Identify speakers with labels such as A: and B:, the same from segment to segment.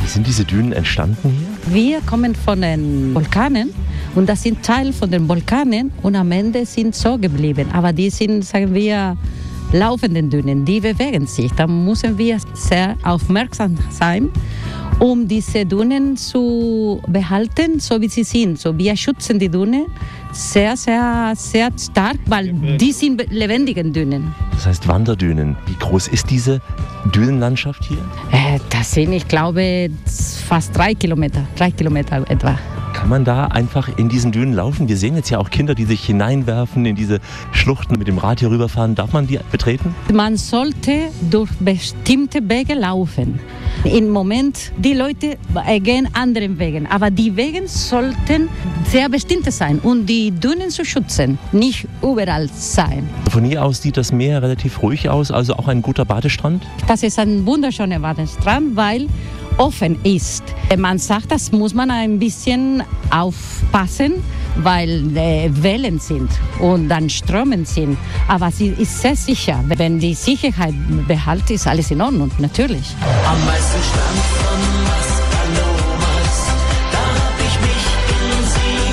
A: sind diese Dünen entstanden hier?
B: Wir kommen von den Vulkanen und das sind Teil von den Vulkanen und am Ende sind so geblieben. Aber die sind, sagen wir, laufenden Dünen, die bewegen sich. Da müssen wir sehr aufmerksam sein, um diese Dünen zu behalten, so wie sie sind. So, wir schützen die Dünen sehr, sehr, sehr stark, weil die sind lebendige Dünen.
A: Das heißt Wanderdünen. Wie groß ist diese Dünenlandschaft hier?
B: Das sind, ich glaube, fast 3 Kilometer etwa.
A: Kann man da einfach in diesen Dünen laufen? Wir sehen jetzt ja auch Kinder, die sich hineinwerfen in diese Schluchten, mit dem Rad hier rüberfahren. Darf man die betreten?
B: Man sollte durch bestimmte Wege laufen. Im Moment, die Leute gehen anderen Wegen, aber die Wege sollten sehr bestimmte sein und die Dünen zu schützen, nicht überall sein.
A: Von hier aus sieht das Meer relativ ruhig aus, also auch ein guter Badestrand?
B: Das ist ein wunderschöner Badestrand, weil offen ist. Man sagt, das muss man ein bisschen aufpassen, weil Wellen sind und dann Strömen sind. Aber sie ist sehr sicher. Wenn die Sicherheit behält, ist alles in Ordnung, natürlich.
C: Am meisten Strand von Maspalomas, da hab ich mich in sie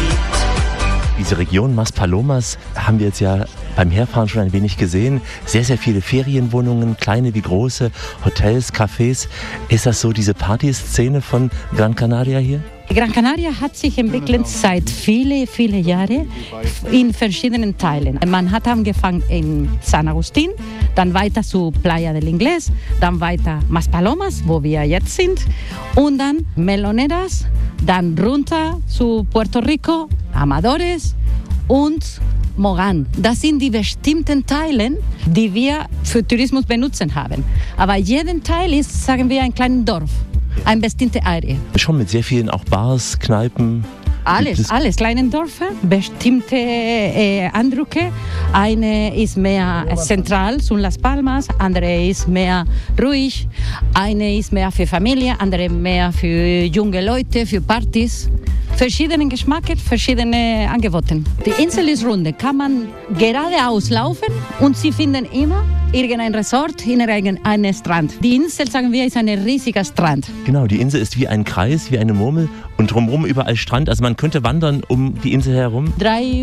C: verliebt.
A: Diese Region Maspalomas haben wir jetzt ja beim Herfahren schon ein wenig gesehen. Sehr, sehr viele Ferienwohnungen, kleine wie große, Hotels, Cafés. Ist das so diese Partyszene von Gran Canaria hier?
B: Gran Canaria hat sich entwickelt seit viele Jahren in verschiedenen Teilen. Man hat angefangen in San Agustín, dann weiter zu Playa del Inglés, dann weiter Maspalomas, wo wir jetzt sind, und dann Meloneras, dann runter zu Puerto Rico, Amadores und Mogan. Das sind die bestimmten Teile, die wir für Tourismus benutzen haben. Aber jeden Teil ist, sagen wir, ein kleines Dorf, eine bestimmte Area.
A: Schon mit sehr vielen auch Bars, Kneipen.
B: Alles, kleine Dörfer, bestimmte Eindrücke. Eine ist mehr zentral zu Las Palmas, andere ist mehr ruhig, eine ist mehr für Familie, andere mehr für junge Leute, für Partys. Verschiedene Geschmäcker, verschiedene Angebote. Die Insel ist rund, kann man geradeaus laufen und Sie finden immer irgendein Resort, irgendeinen Strand. Die Insel, sagen wir, ist ein riesiger Strand.
A: Genau, die Insel ist wie ein Kreis, wie eine Murmel und drumherum überall Strand. Also man könnte wandern um die Insel herum.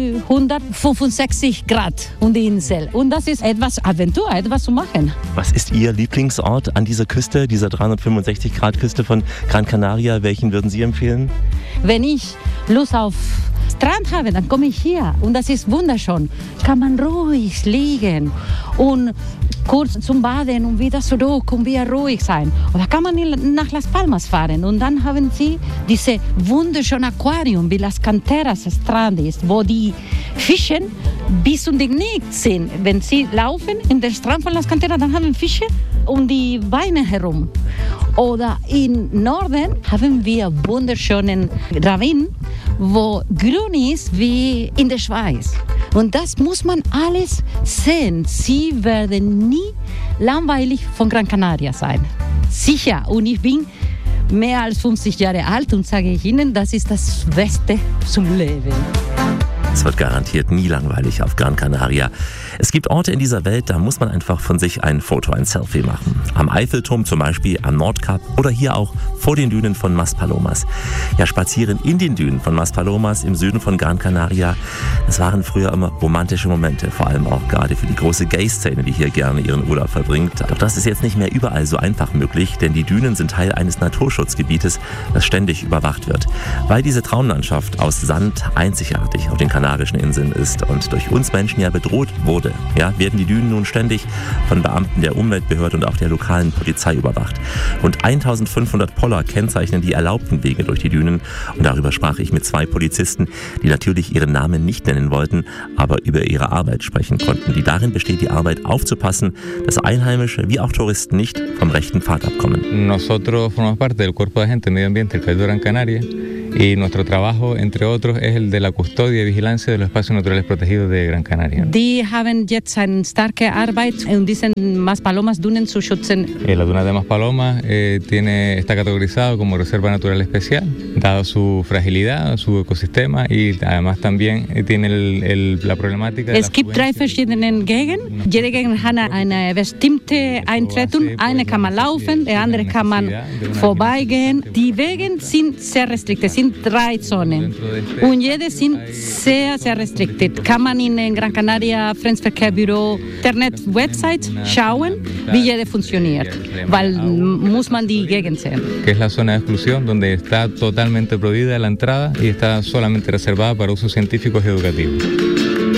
B: 365 Grad um die Insel. Und das ist etwas Aventur, etwas zu machen.
A: Was ist Ihr Lieblingsort an dieser Küste, dieser 365-Grad-Küste von Gran Canaria? Welchen würden Sie empfehlen?
B: Wenn ich Lust auf Strand habe, dann komme ich hier und das ist wunderschön. Kann man ruhig liegen und kurz zum Baden und wieder zurück und wieder ruhig sein. Oder kann man nach Las Palmas fahren und dann haben Sie diese wunderschöne Aquarium, wie Las Canteras Strand ist, wo die Fische bis zum Knie sind. Wenn Sie laufen in den Strand von Las Canteras, dann haben Fische um die Beine herum. Oder im Norden haben wir wunderschönen Ravin, wo grün ist wie in der Schweiz. Und das muss man alles sehen. Sie werden nie langweilig von Gran Canaria sein. Sicher. Und ich bin mehr als 50 Jahre alt und sage ich Ihnen, das ist das Beste zum Leben.
A: Es wird garantiert nie langweilig auf Gran Canaria. Es gibt Orte in dieser Welt, da muss man einfach von sich ein Foto, ein Selfie machen. Am Eiffelturm zum Beispiel, am Nordkap oder hier auch vor den Dünen von Maspalomas. Ja, spazieren in den Dünen von Maspalomas im Süden von Gran Canaria, das waren früher immer romantische Momente, vor allem auch gerade für die große Gay-Szene, die hier gerne ihren Urlaub verbringt. Doch das ist jetzt nicht mehr überall so einfach möglich, denn die Dünen sind Teil eines Naturschutzgebietes, das ständig überwacht wird. Weil diese Traumlandschaft aus Sand einzigartig auf den Kanarischen Inseln ist und durch uns Menschen ja bedroht wurde, ja, werden die Dünen nun ständig von Beamten der Umweltbehörde und auch der lokalen Polizei überwacht. Rund 1500 Poller kennzeichnen die erlaubten Wege durch die Dünen und darüber sprach ich mit 2 Polizisten, die natürlich ihren Namen nicht nennen wollten, aber über ihre Arbeit sprechen konnten, die darin besteht, die Arbeit aufzupassen, dass Einheimische wie auch Touristen nicht vom rechten Pfad abkommen.
D: Nosotros formamos parte del Cuerpo de Agentes Medio Ambiente del Cabildo Gran Canaria Y nuestro trabajo, entre otros, es el de la custodia y vigilancia de los espacios naturales protegidos de Gran Canaria.
B: Die haben jetzt eine starke Arbeit, um diesen Maspalomas-Dünen zu schützen.
D: La duna de Maspalomas está categorizado como reserva natural especial, dado su fragilidad, su ecosistema, y además también tiene la problemática de
B: Es gibt 3 verschiedene Gegenden. Jede Gegend hat eine bestimmte Eintretung. Eine kann man laufen, die andere kann man vorbeigehen. Die Wege sind sehr restriktiv, sind 3 Zonen. Und jede sind sehr, sehr restriktiv. Kann man in Gran Canaria Fremdenverkehrbüro Internet-Website schauen, wie jede funktioniert. Weil muss man die Gegend sehen.
D: Que es la zona de exclusión, donde está totalmente prohibida la entrada y está solamente reservada para usos científicos y educativos.